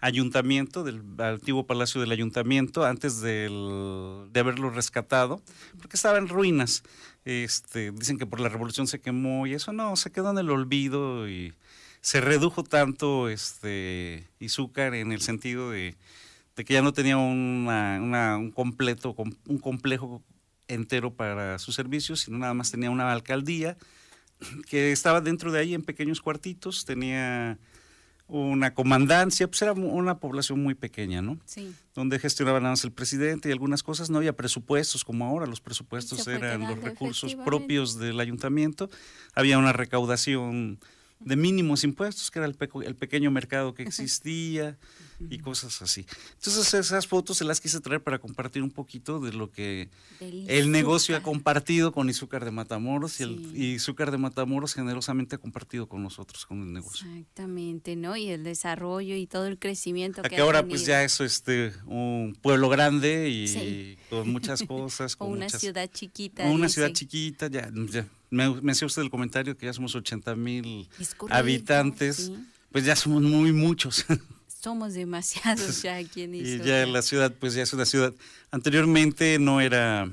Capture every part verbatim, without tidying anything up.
ayuntamiento, del antiguo palacio del ayuntamiento, antes del, de haberlo rescatado, porque estaba en ruinas. Este, dicen que por la revolución se quemó y eso no, se quedó en el olvido y se redujo tanto este Izúcar en el sentido de, de que ya no tenía una, una, un completo, un complejo entero para sus servicios, sino nada más tenía una alcaldía que estaba dentro de ahí en pequeños cuartitos, tenía una comandancia, pues era una población muy pequeña, ¿no? Sí. Donde gestionaba nada más el presidente y algunas cosas, no había presupuestos como ahora, los presupuestos eran los recursos propios del ayuntamiento, había una recaudación de mínimos impuestos, que era el, peco, el pequeño mercado que existía y cosas así. Entonces esas fotos se las quise traer para compartir un poquito de lo que el negocio ha compartido con Izúcar de Matamoros, sí. y, el, y Izúcar de Matamoros generosamente ha compartido con nosotros, con el negocio. Exactamente, ¿no? Y el desarrollo y todo el crecimiento. A que, que ha ahora tenido. Pues ya es este un pueblo grande y sí. con muchas cosas. Con una muchas, ciudad chiquita. Una dice. ciudad chiquita, ya, ya me, me hacía usted el comentario que ya somos ochenta mil habitantes, sí. Pues ya somos muy muchos. Somos demasiados ya aquí en Izúcar. Y ya la ciudad, pues ya es una ciudad. Anteriormente no era,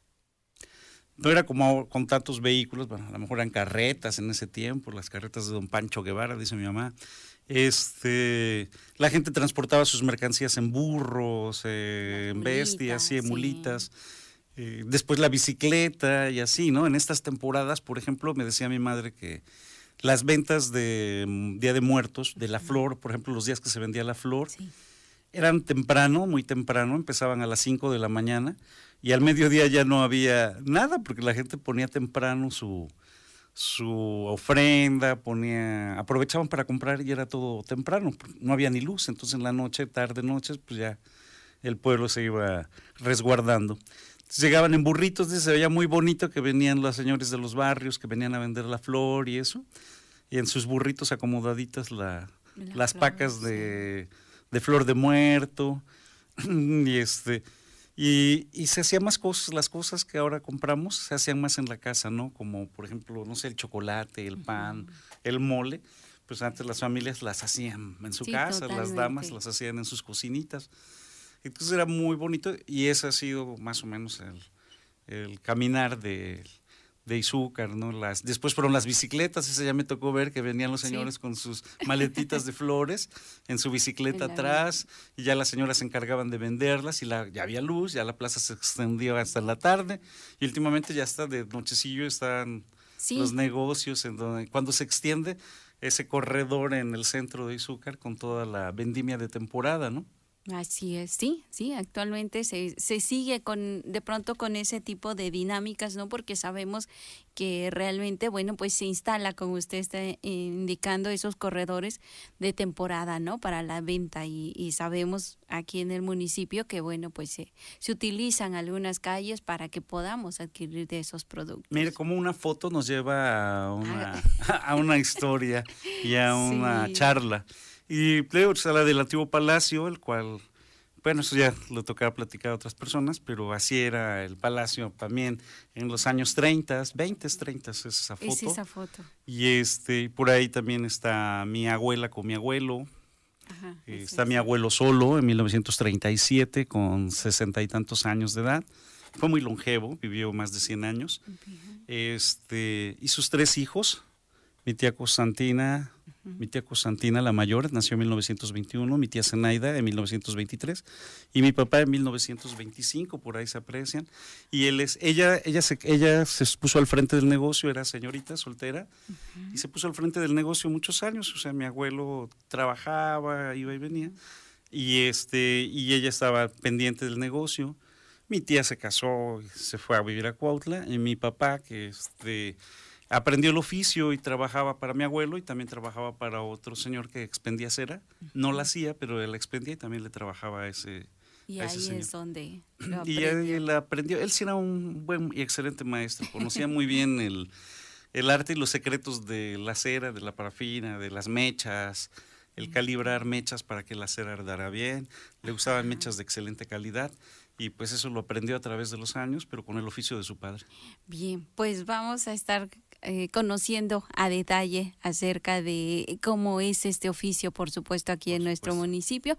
no era como con tantos vehículos, bueno, a lo mejor eran carretas en ese tiempo, las carretas de don Pancho Guevara, dice mi mamá. Este, la gente transportaba sus mercancías en burros, eh, en bestias, sí, en mulitas. Sí. Eh, después la bicicleta y así, ¿no? En estas temporadas, por ejemplo, me decía mi madre que las ventas de Día de Muertos, de la flor, por ejemplo, los días que se vendía la flor, sí. eran temprano, muy temprano, empezaban a las cinco de la mañana y al mediodía ya no había nada porque la gente ponía temprano su, su ofrenda, ponía, aprovechaban para comprar y era todo temprano, no había ni luz, entonces en la noche, tarde, noches, pues ya el pueblo se iba resguardando. Llegaban en burritos, se veía muy bonito que venían los señores de los barrios que venían a vender la flor y eso, y en sus burritos acomodaditas la, la las flor, pacas sí. de, de flor de muerto, y este y, y se hacían más cosas, las cosas que ahora compramos se hacían más en la casa, ¿no? Como por ejemplo, no sé, el chocolate, el pan, uh-huh. el mole, pues antes las familias las hacían en su sí, casa, totalmente. Las damas las hacían en sus cocinitas. Entonces era muy bonito y ese ha sido más o menos el, el caminar de, de Izúcar, ¿no? Las, después fueron las bicicletas, ese ya me tocó ver que venían los señores sí. con sus maletitas de flores en su bicicleta en atrás vida. Y ya las señoras se encargaban de venderlas y la, ya había luz, ya la plaza se extendió hasta la tarde y últimamente ya está de nochecillo, están sí. los negocios en donde cuando se extiende ese corredor en el centro de Izúcar con toda la vendimia de temporada, ¿no? Así es, sí, sí, actualmente se, se sigue con, de pronto con ese tipo de dinámicas, ¿no? Porque sabemos que realmente, bueno, pues se instala, como usted está indicando, esos corredores de temporada, ¿no? Para la venta y, y sabemos aquí en el municipio que, bueno, pues se, se utilizan algunas calles para que podamos adquirir de esos productos. Mire, como una foto nos lleva a una, a una historia y a una sí. charla. Y luego a la del antiguo palacio, el cual, bueno, eso ya lo tocaba platicar a otras personas, pero así era el palacio también en los años treinta, veinte, treinta es esa foto. Es esa foto. Y este, por ahí también está mi abuela con mi abuelo. Ajá, eh, está es. mi abuelo solo en mil novecientos treinta y siete con sesenta y tantos años de edad. Fue muy longevo, vivió más de cien años. Uh-huh. Este, y sus tres hijos, mi tía Constantina, uh-huh. mi tía Constantina la mayor, nació en mil novecientos veintiuno, mi tía Zenaida en mil novecientos veintitrés y mi papá en mil novecientos veinticinco, por ahí se aprecian. Y él es, ella, ella se, ella se puso al frente del negocio, era señorita soltera, uh-huh. y se puso al frente del negocio muchos años. O sea, mi abuelo trabajaba, iba y venía, uh-huh. y este, y ella estaba pendiente del negocio. Mi tía se casó, se fue a vivir a Cuautla, y mi papá, que este aprendió el oficio y trabajaba para mi abuelo y también trabajaba para otro señor que expendía cera. No la hacía, pero él expendía y también le trabajaba a ese Y a ahí ese señor. es donde lo Y aprendió. él aprendió. Él sí era un buen y excelente maestro. Conocía muy bien el, el arte y los secretos de la cera, de la parafina, de las mechas, el calibrar mechas para que la cera ardara bien. Le usaban mechas de excelente calidad. Y pues eso lo aprendió a través de los años, pero con el oficio de su padre. Bien, pues vamos a estar eh, conociendo a detalle acerca de cómo es este oficio, por supuesto, aquí por en supuesto. nuestro municipio.